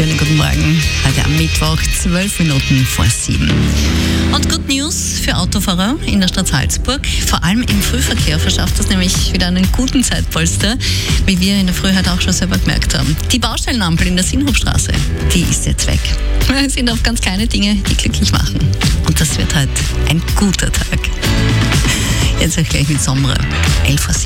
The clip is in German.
schönen guten Morgen. Heute am Mittwoch, 12 Minuten vor 7. Und Good News für Autofahrer in der Stadt Salzburg. Vor allem im Frühverkehr verschafft das nämlich wieder einen guten Zeitpolster, wie wir in der Früh heute auch schon selber gemerkt haben. Die Baustellenampel in der Sinnhofstraße, die ist jetzt weg. Es sind oft ganz kleine Dinge, die glücklich machen. Und das wird heute ein guter Tag. Jetzt auch gleich mit Sommer, 11 vor 7.